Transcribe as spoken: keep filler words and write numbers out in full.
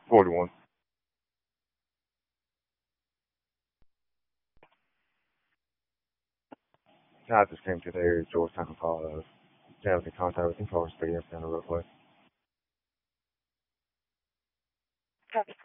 forty-one. I just came to the area of Georgetown, Colorado. Do you have any contact with him for speaking up down the roadway?